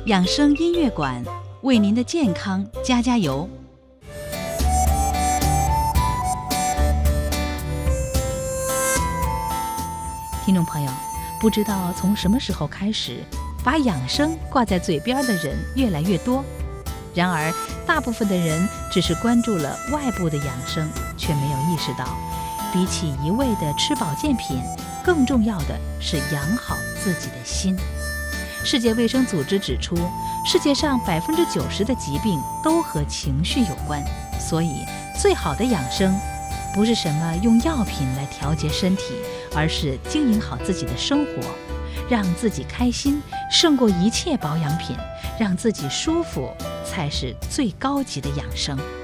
养生音乐馆为您的健康加加油。听众朋友，不知道从什么时候开始，把养生挂在嘴边的人越来越多。然而，大部分的人只是关注了外部的养生，却没有意识到，比起一味的吃保健品，更重要的是养好自己的心。世界卫生组织指出，世界上90%的疾病都和情绪有关，所以最好的养生不是什么用药品来调节身体，而是经营好自己的生活，让自己开心胜过一切保养品，让自己舒服才是最高级的养生。